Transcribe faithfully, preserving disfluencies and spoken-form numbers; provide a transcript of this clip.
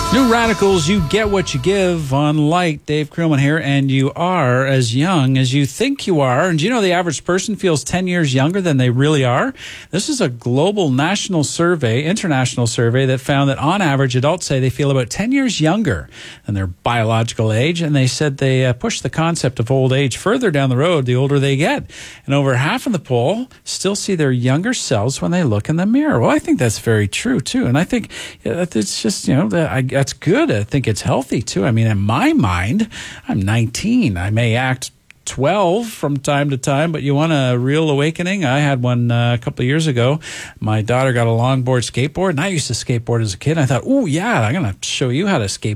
New Radicals, you get what you give on Light. Dave Krillman here, and you are as young as you think you are. And do you know the average person feels ten years younger than they really are? This is a global national survey, international survey, that found that on average, adults say they feel about ten years younger than their biological age. And they said they uh, push the concept of old age further down the road the older they get. And over half of the poll still see their younger selves when they look in the mirror. Well, I think that's very true, too. And I think yeah, it's just, you know, the, I that's good. I think it's healthy, too. I mean, in my mind, I'm nineteen. I may act twelve from time to time, but you want a real awakening? I had one uh, a couple of years ago. My daughter got a longboard skateboard, and I used to skateboard as a kid. And I thought, oh, yeah, I'm going to show you how to skateboard.